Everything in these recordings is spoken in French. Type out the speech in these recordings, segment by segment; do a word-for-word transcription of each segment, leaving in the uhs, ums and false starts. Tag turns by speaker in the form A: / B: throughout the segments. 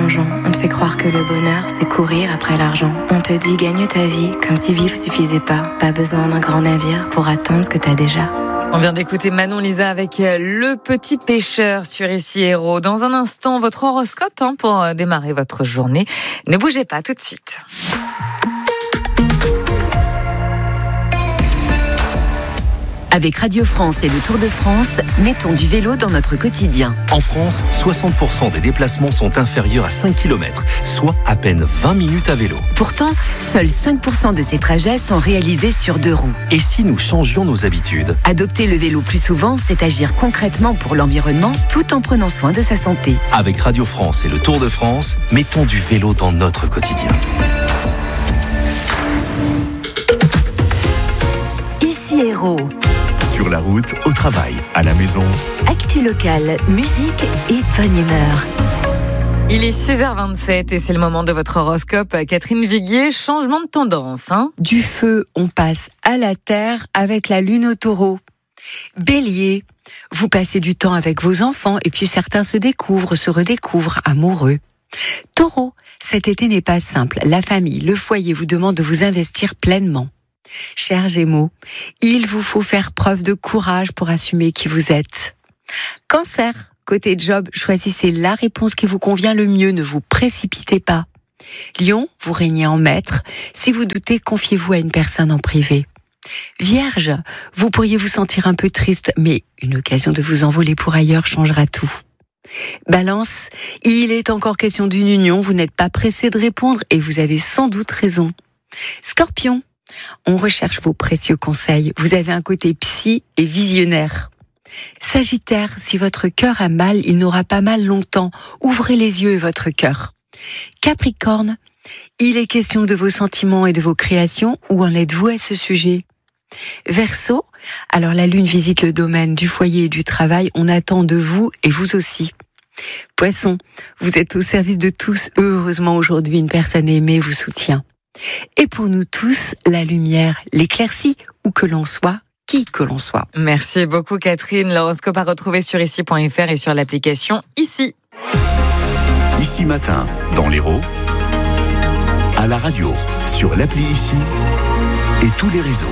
A: plongeon. On te fait croire que le bonheur, c'est courir après l'argent. On te dit gagne ta vie, comme si vivre suffisait pas. Pas besoin d'un grand navire pour atteindre ce que t'as déjà.
B: On vient d'écouter Manon Lisa avec Le Petit Pêcheur sur Ici Héros. Dans un instant, votre horoscope hein, pour démarrer votre journée. Ne bougez pas, tout de suite.
C: Avec Radio France et le Tour de France, mettons du vélo dans notre quotidien.
D: En France, soixante pour cent des déplacements sont inférieurs à cinq kilomètres, soit à peine vingt minutes à vélo.
C: Pourtant, seuls cinq pour cent de ces trajets sont réalisés sur deux roues.
D: Et si nous changions nos habitudes ?
C: Adopter le vélo plus souvent, c'est agir concrètement pour l'environnement tout en prenant soin de sa santé.
D: Avec Radio France et le Tour de France, mettons du vélo dans notre quotidien.
C: Ici Héros.
D: Sur la route, au travail, à la maison.
C: Actu locale, musique et bonne humeur.
B: Il est six heures vingt-sept et c'est le moment de votre horoscope. Catherine Viguier, changement de tendance. Hein
E: du feu, on passe à la terre avec la lune au taureau. Bélier, vous passez du temps avec vos enfants et puis certains se découvrent, se redécouvrent amoureux. Taureau, cet été n'est pas simple. La famille, le foyer vous demandent de vous investir pleinement. Chers Gémeaux, il vous faut faire preuve de courage pour assumer qui vous êtes. Cancer, côté job, choisissez la réponse qui vous convient le mieux, ne vous précipitez pas. Lion, vous régnez en maître. Si vous doutez, confiez-vous à une personne en privé. Vierge, vous pourriez vous sentir un peu triste, mais une occasion de vous envoler pour ailleurs changera tout. Balance, il est encore question d'une union, vous n'êtes pas pressé de répondre et vous avez sans doute raison. Scorpion, on recherche vos précieux conseils. Vous avez un côté psy et visionnaire. Sagittaire, si votre cœur a mal, il n'aura pas mal longtemps. Ouvrez les yeux et votre cœur. Capricorne, il est question de vos sentiments et de vos créations. Où en êtes-vous à ce sujet ? Verseau, alors la lune visite le domaine du foyer et du travail. On attend de vous et vous aussi. Poisson, vous êtes au service de tous. Heureusement, aujourd'hui, une personne aimée vous soutient. Et pour nous tous, la lumière, l'éclaircie, où que l'on soit, qui que l'on soit.
B: Merci beaucoup Catherine. L'horoscope à retrouver sur ici point f r et sur l'application Ici.
D: Ici Matin, dans l'Hérault, à la radio, sur l'appli Ici et tous les réseaux.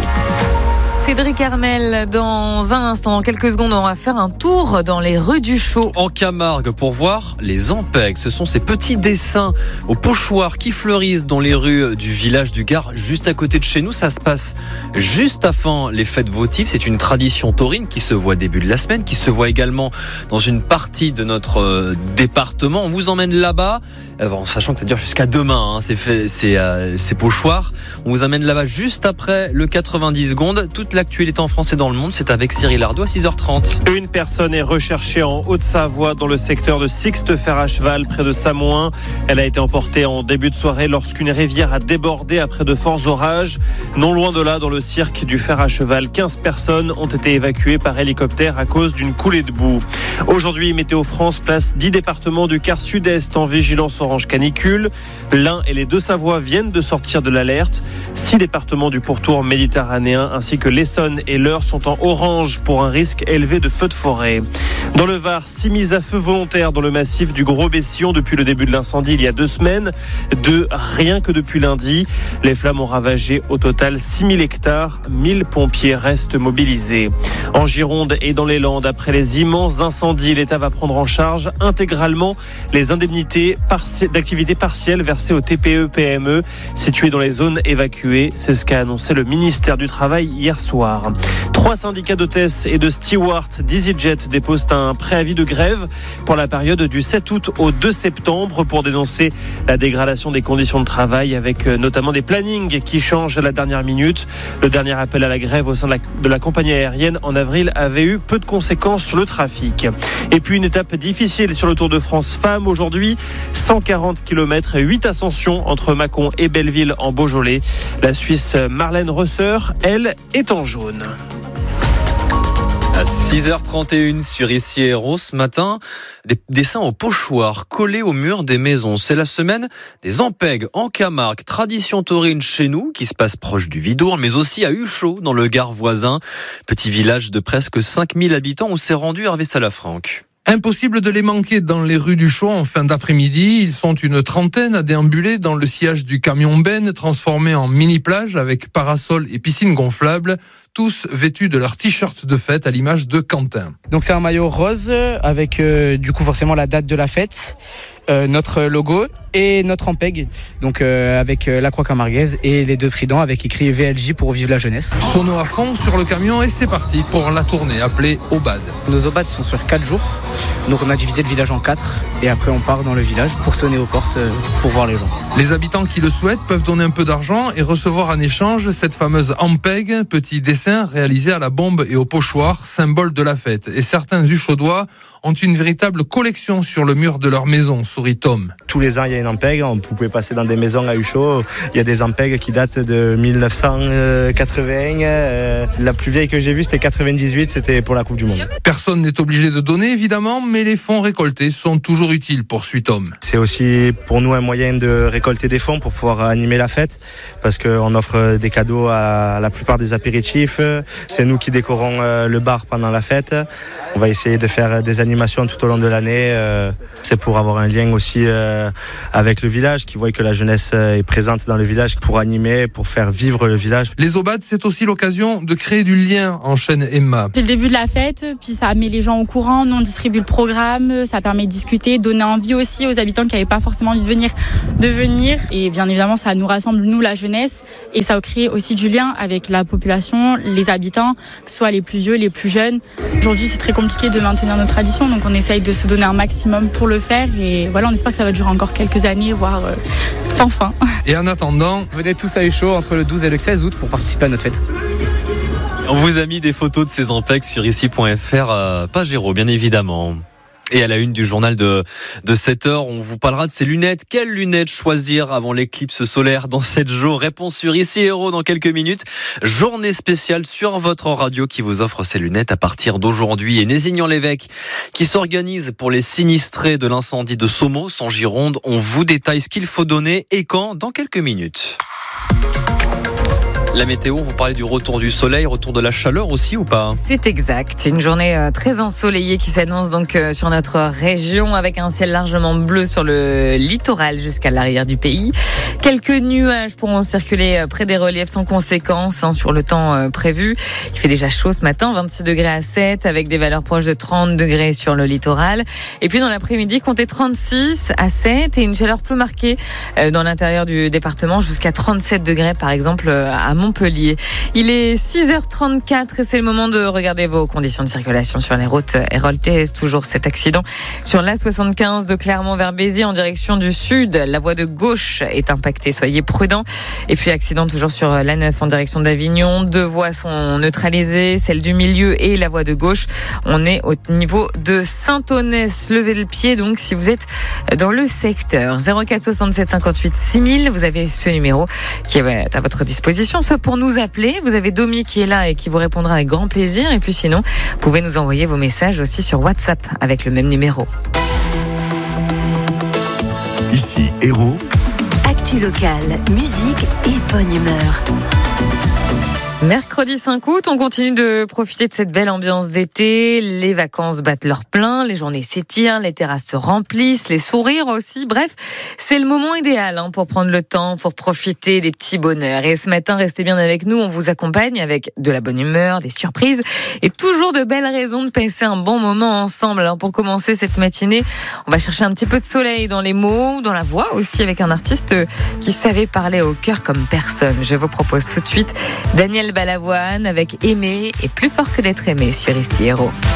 B: Cédric Armel, dans un instant, dans quelques secondes, on va faire un tour dans les rues du Chau.
F: En Camargue, pour voir les ampègues. Ce sont ces petits dessins aux pochoirs qui fleurissent dans les rues du village du Gard, juste à côté de chez nous. Ça se passe juste avant les fêtes votives. C'est une tradition taurine qui se voit début de la semaine, qui se voit également dans une partie de notre département. On vous emmène là-bas, en sachant que ça dure jusqu'à demain, hein, ces, ces, euh, ces pochoirs. On vous amène là-bas juste après le quatre-vingt-dix secondes. Toute l'actualité en France et dans le monde, c'est avec Cyril Ardo à six heures trente.
G: Une personne est recherchée en Haute-Savoie dans le secteur de Sixte-Fer à cheval près de Samoin. Elle a été emportée en début de soirée lorsqu'une rivière a débordé après de forts orages. Non loin de là, dans le cirque du fer à cheval, quinze personnes ont été évacuées par hélicoptère à cause d'une coulée de boue. Aujourd'hui, Météo France place dix départements du quart sud-est en vigilance orange canicule. L'Ain et les Deux-Savoies viennent de sortir de l'alerte. Six départements du pourtour méditerranéen ainsi que l'Essonne et l'Eure sont en orange pour un risque élevé de feux de forêt. Dans le Var, six mises à feu volontaires dans le massif du Gros-Bessillon depuis le début de l'incendie il y a deux semaines. Deux rien que depuis lundi. Les flammes ont ravagé au total six mille hectares. mille pompiers restent mobilisés. En Gironde et dans les Landes, après les immenses incendies, l'État va prendre en charge intégralement les indemnités parti- d'activité partielle versées aux T P E P M E situés dans les zones évacuées. C'est ce qu'a annoncé le ministère du Travail hier soir. Trois syndicats d'hôtesses et de stewards d'EasyJet déposent un préavis de grève pour la période du sept août au deux septembre pour dénoncer la dégradation des conditions de travail avec notamment des plannings qui changent à la dernière minute. Le dernier appel à la grève au sein de la, de la compagnie aérienne en avril avait eu peu de conséquences sur le trafic. Et puis une étape difficile sur le Tour de France Femmes aujourd'hui, cent quarante kilomètres et huit ascensions entre Mâcon et Belleville en Beaujolais. La Suisse Marlène Rösser, elle, est en jaune.
F: À six heures trente et une sur Ici Héros, ce matin, des dessins au pochoir collés au mur des maisons. C'est la semaine des ampègues en Camargue, tradition taurine chez nous, qui se passe proche du Vidourle, mais aussi à Huchot, dans le Gard voisin. Petit village de presque cinq mille habitants où s'est rendu Hervé Salafranque.
H: Impossible de les manquer dans les rues du Chaux en fin d'après-midi. Ils sont une trentaine à déambuler dans le sillage du camion Ben, transformé en mini-plage avec parasol et piscine gonflable, tous vêtus de leur t-shirt de fête à l'image de Quentin.
I: Donc c'est un maillot rose avec euh, du coup forcément la date de la fête, euh, notre logo et notre ampeg, donc euh, avec euh, la croix camarguaise et les deux tridents avec écrit V L J pour vivre la jeunesse.
H: Sono à fond sur le camion et c'est parti pour la tournée appelée Obad.
I: Nos Obad sont sur quatre jours, donc on a divisé le village en quatre et après on part dans le village pour sonner aux portes euh, pour voir les gens.
H: Les habitants qui le souhaitent peuvent donner un peu d'argent et recevoir en échange cette fameuse ampeg, petit dessin réalisé à la bombe et au pochoir, symbole de la fête. Et certains Uchaudois ont une véritable collection sur le mur de leur maison, sourit Tom.
J: Tous les ans, il y a une ampeg. Vous pouvez passer dans des maisons à Uchau. Il y a des ampegs qui datent de dix-neuf cent quatre-vingts. Euh, la plus vieille que j'ai vue, c'était quatre-vingt-dix-huit. C'était pour la Coupe du Monde.
H: Personne n'est obligé de donner, évidemment, mais les fonds récoltés sont toujours utiles, poursuit Tom.
J: C'est aussi pour nous un moyen de récolter des fonds pour pouvoir animer la fête, parce qu'on offre des cadeaux à la plupart des apéritifs. C'est nous qui décorons le bar pendant la fête. On va essayer de faire des animations tout au long de l'année. C'est pour avoir un lien aussi avec le village, qui voit que la jeunesse est présente dans le village pour animer, pour faire vivre le village.
H: Les Obad, c'est aussi l'occasion de créer du lien, enchaîne Emma.
K: C'est le début de la fête, puis ça met les gens au courant. Nous, on distribue le programme, ça permet de discuter, donner envie aussi aux habitants qui n'avaient pas forcément envie de venir, de venir. Et bien évidemment, ça nous rassemble, nous, la jeunesse, et ça crée aussi du lien avec la population, les habitants, que ce soit les plus vieux, les plus jeunes. Aujourd'hui, c'est très compliqué de maintenir nos traditions, donc on essaye de se donner un maximum pour le faire. Et voilà, on espère que ça va durer encore quelques années, voire euh, sans fin.
H: Et en attendant,
I: venez tous à Uchau entre le douze et le seize août pour participer à notre fête.
F: On vous a mis des photos de ces ampegs sur ici point f r, euh, pas Géraud, bien évidemment. Et à la une du journal de, de sept heures, on vous parlera de ces lunettes. Quelles lunettes choisir avant l'éclipse solaire dans sept jours? Réponse sur Ici Héros dans quelques minutes. Journée spéciale sur votre radio qui vous offre ces lunettes à partir d'aujourd'hui. Et Nézignan-l'Évêque qui s'organise pour les sinistrés de l'incendie de Somos en Gironde. On vous détaille ce qu'il faut donner et quand dans quelques minutes. La météo, vous parlez du retour du soleil, retour de la chaleur aussi ou pas?
B: C'est exact. Une journée très ensoleillée qui s'annonce donc sur notre région avec un ciel largement bleu sur le littoral jusqu'à l'arrière du pays. Quelques nuages pourront circuler près des reliefs sans conséquence hein, sur le temps prévu. Il fait déjà chaud ce matin, vingt-six degrés à sept avec des valeurs proches de trente degrés sur le littoral. Et puis dans l'après-midi, comptez trente-six à sept et une chaleur plus marquée dans l'intérieur du département jusqu'à trente-sept degrés par exemple à Montpellier. Il est six heures trente-quatre et c'est le moment de regarder vos conditions de circulation sur les routes. Hérault-Thèse, toujours cet accident sur l'A soixante-quinze de Clermont vers Béziers en direction du sud. La voie de gauche est impactée, soyez prudents. Et puis accident toujours sur l'A neuf en direction d'Avignon. Deux voies sont neutralisées, celle du milieu et la voie de gauche. On est au niveau de Saint-Onès. Levez le pied donc si vous êtes dans le secteur. zéro quatre soixante-sept cinquante-huit six mille, vous avez ce numéro qui est à votre disposition. Soit pour nous appeler, vous avez Domi qui est là et qui vous répondra avec grand plaisir. Et puis sinon, vous pouvez nous envoyer vos messages aussi sur WhatsApp avec le même numéro.
D: Ici Héros.
C: Actu locale, musique et bonne humeur.
B: Mercredi cinq août, on continue de profiter de cette belle ambiance d'été. Les vacances battent leur plein, les journées s'étirent, les terrasses se remplissent, les sourires aussi. Bref, c'est le moment idéal hein, pour prendre le temps, pour profiter des petits bonheurs. Et ce matin, restez bien avec nous, on vous accompagne avec de la bonne humeur, des surprises et toujours de belles raisons de passer un bon moment ensemble. Alors pour commencer cette matinée, on va chercher un petit peu de soleil dans les mots, dans la voix aussi, avec un artiste qui savait parler au cœur comme personne. Je vous propose tout de suite Daniel Balavoine avec Aimer et plus fort que d'être aimé sur Ici Héros.